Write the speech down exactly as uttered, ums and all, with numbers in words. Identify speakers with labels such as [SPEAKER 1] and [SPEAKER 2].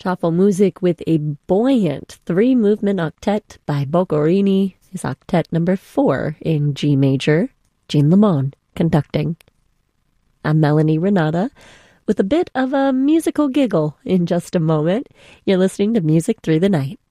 [SPEAKER 1] Shuffle music with a buoyant three-movement octet by Boccherini, his octet number four in G major, Jean Lemon conducting. I'm Melanie Renata with a bit of a musical giggle in just a moment. You're listening to Music Through the Night.